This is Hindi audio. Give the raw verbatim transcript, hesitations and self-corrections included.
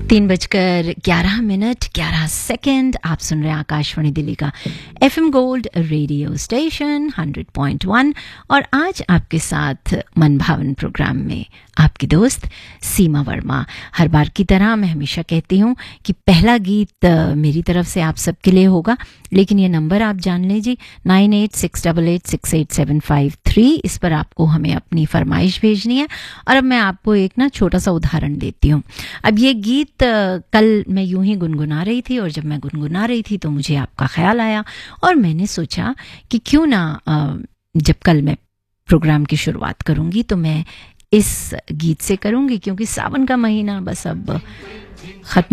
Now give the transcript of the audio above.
तीन बजकर ग्यारह मिनट ग्यारह सेकेंड। आप सुन रहे हैं आकाशवाणी दिल्ली का FM gold radio station hundred point one और आज आपके साथ मनभावन प्रोग्राम में आपकी दोस्त सीमा वर्मा। हर बार की तरह मैं हमेशा कहती हूँ कि पहला गीत मेरी तरफ से आप सबके लिए होगा, लेकिन ये नंबर आप जान लीजिए nine eight six double eight six eight seven five three. इस पर आपको हमें अपनी फरमाइश भेजनी है। और अब मैं आपको एक ना छोटा सा उदाहरण देती हूँ। अब ये गीत कल मैं यूं ही गुनगुना रही थी और जब मैं गुनगुना रही थी तो मुझे आपका ख्याल आया और मैंने सोचा कि क्यों ना जब कल मैं प्रोग्राम की शुरुआत करूँगी तो मैं इस गीत से करूँगी, क्योंकि सावन का महीना बस अब खत्म